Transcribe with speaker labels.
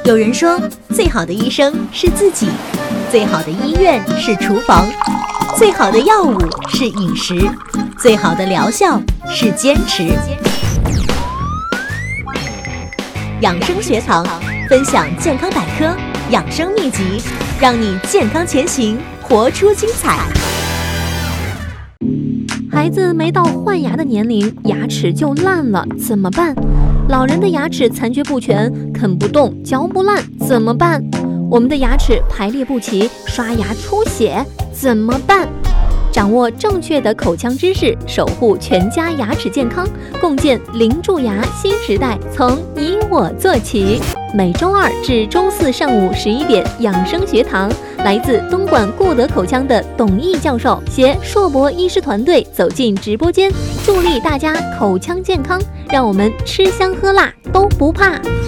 Speaker 1: 有人说，最好的医生是自己，最好的医院是厨房，最好的药物是饮食，最好的疗效是坚持。养生学堂分享健康百科、养生秘籍，让你健康前行，活出精彩。
Speaker 2: 孩子没到换牙的年龄，牙齿就烂了，怎么办？老人的牙齿残缺不全，啃不动，嚼不烂，怎么办？我们的牙齿排列不齐，刷牙出血，怎么办？掌握正确的口腔知识，守护全家牙齿健康，共建零蛀牙新时代，从你我做起。每周二至周四上午11点，养生学堂，来自东莞顾德口腔的董毅教授携硕博医师团队走进直播间，助力大家口腔健康，让我们吃香喝辣都不怕。